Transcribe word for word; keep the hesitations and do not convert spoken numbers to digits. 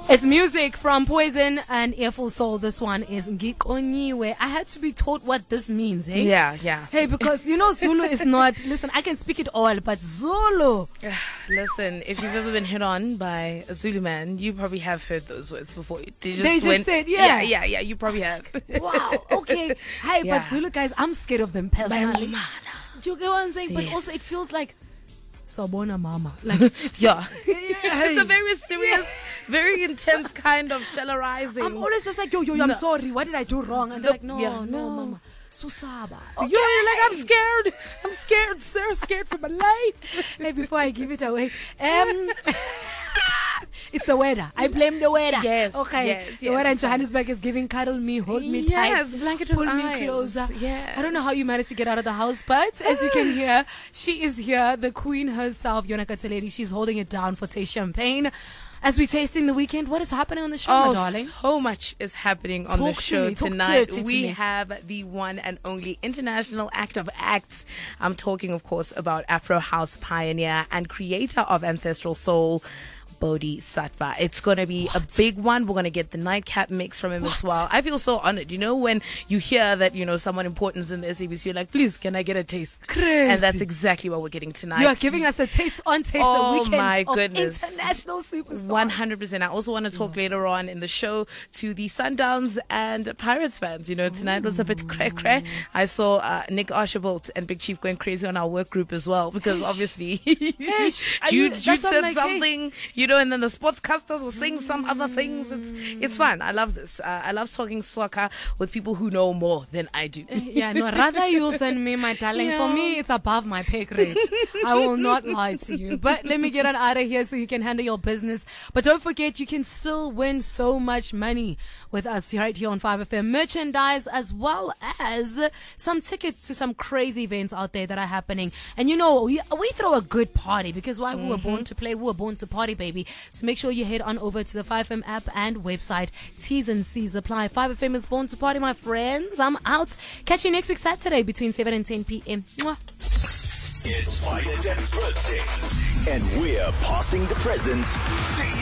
It's music from Poison and Earful Soul. This one is Ngiqonyiwe. I had to be taught what this means, eh? Yeah, yeah. Hey, because you know Zulu is not, listen, I can speak it all, but Zulu. Listen, if you've ever been hit on by a Zulu man, you probably have heard those words before. They just, They just went, said, yeah. Yeah, yeah, yeah, you probably have. Wow, okay. Hey, Yeah. but Zulu guys, I'm scared of them personally. Mama. Do you get what I'm saying? But Yes. also it feels like Sabona Mama. Like it's, it's Yeah. Hey. It's a very serious, very intense kind of shellarizing. I'm always just like, yo, yo, yo, I'm No. sorry. What did I do wrong? And they're like, no, Yeah, no, no. Mama. Susaba. Yo, you're like, I'm scared. I'm scared, sir. Scared for my life. Hey, before I give it away, um, it's the weather. I blame the weather. Yes, Okay. yes, the yes, weather in it's fine. Johannesburg is giving cuddle me, hold me Yes, tight, blanket with pull me eyes. closer. Yes. I don't know how you managed to get out of the house, but as you can hear, she is here, the queen herself, Yona Kateledi. She's holding it down for Taste Champagne. As we tasting the weekend, what is happening on the show, Oh, my darling? so much is happening on the Talk to show me, talk tonight. dirty to We me. have the one and only international act of acts. I'm talking, of course, about Afro House pioneer and creator of Ancestral Soul, Bodhisattva. It's going to be a big one. We're going to get the nightcap mix from him as well. I feel so honored. You know, when you hear that, you know, someone important is in the S A B C, you're like, please, can I get a taste? Crazy. And that's exactly what we're getting tonight. You are giving us a taste on Taste Oh, the Weekend my of goodness. international superstars. one hundred percent. I also want to talk later on in the show to the Sundowns and Pirates fans. You know, tonight was a bit cray cray. I saw uh, Nick Archibald and Big Chief going crazy on our work group as well because obviously Ish. Are you- Jude, that's Jude what I'm said like, hey. something, you know, and then the sportscasters were saying some other things. It's it's fun. I love this. Uh, I love talking soccer with people who know more than I do. Yeah, no, rather you than me, my darling. For Yeah. me, it's above my pay grade. I will not lie to you. But let me get on out of here so you can handle your business. But don't forget, you can still win so much money with us right here on five F M. Merchandise as well as some tickets to some crazy events out there that are happening. And you know, we, we throw a good party because why we were born to play, we were born to party, baby. So make sure you head on over to the five F M app and website. T's and C's apply. five F M is born to party, my friends. I'm out. Catch you next week Saturday between seven and ten p.m. Mwah. It's five F M's birthday, and we're passing the presents to